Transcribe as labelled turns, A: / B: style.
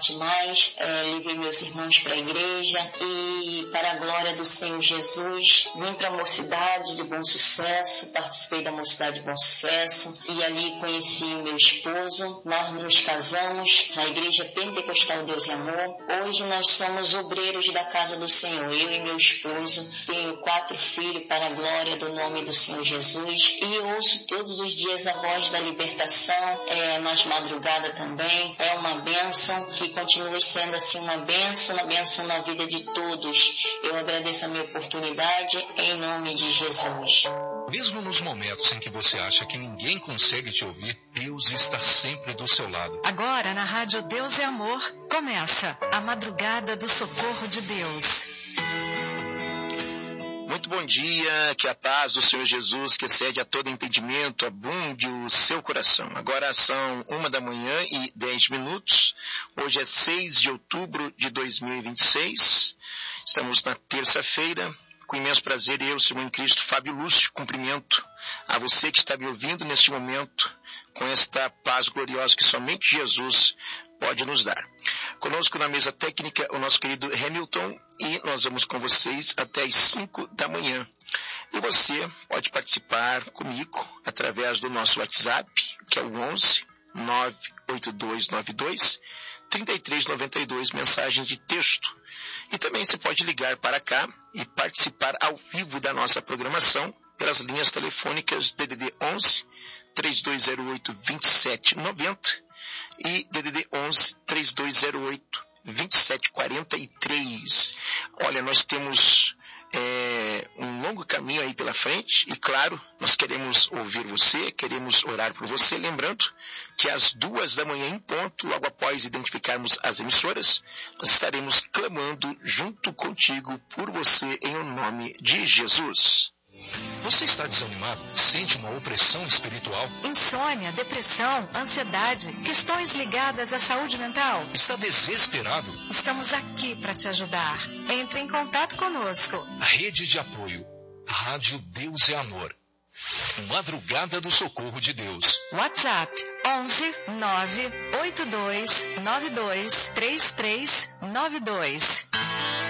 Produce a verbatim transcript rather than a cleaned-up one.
A: parte mais, é, levei meus irmãos para a igreja e, para a glória do Senhor Jesus, vim para a Mocidade de Bom Sucesso, participei da Mocidade de Bom Sucesso e ali conheci o meu esposo. Nós nos casamos na Igreja Pentecostal Deus e Amor. Hoje nós somos obreiros da casa do Senhor, eu e meu esposo. Tenho quatro filhos para a glória do nome do Senhor Jesus e ouço todos os dias a voz da libertação, é, nas madrugadas também. É uma bênção, que continue sendo assim uma bênção, uma bênção na vida de todos. Eu agradeço a minha oportunidade em nome de Jesus.
B: Mesmo nos momentos em que você acha que ninguém consegue te ouvir, Deus está sempre do seu lado.
C: Agora, na Rádio Deus é Amor, começa a Madrugada do Socorro de Deus.
D: Muito bom dia, que a paz do Senhor Jesus, que excede a todo entendimento, abunde o seu coração. Agora são uma da manhã e dez minutos. Hoje é seis de outubro de dois mil e vinte e seis. Estamos na terça-feira. Com imenso prazer, eu, seu irmão em Cristo, Fábio Lúcio, cumprimento a você que está me ouvindo neste momento, com esta paz gloriosa que somente Jesus pode nos dar. Conosco na mesa técnica, o nosso querido Hamilton, e nós vamos com vocês até as cinco da manhã. E você pode participar comigo através do nosso WhatsApp, que é o onze nove oito dois nove dois três três nove dois, mensagens de texto. E também você pode ligar para cá e participar ao vivo da nossa programação pelas linhas telefônicas D D D onze, três dois zero oito, dois sete nove zero e D D D onze, três dois zero oito, dois sete quatro três. Olha, nós temos é, um longo caminho aí pela frente e, claro, nós queremos ouvir você, queremos orar por você, lembrando que às duas da manhã em ponto, logo após identificarmos as emissoras, nós estaremos clamando junto contigo por você em nome de Jesus.
B: Você está desanimado? Sente uma opressão espiritual?
C: Insônia, depressão, ansiedade, questões ligadas à saúde mental?
B: Está desesperado?
C: Estamos aqui para te ajudar. Entre em contato conosco.
B: Rede de apoio. Rádio Deus é Amor. Madrugada do Socorro de Deus.
C: WhatsApp onze nove oito dois nove dois três três nove dois.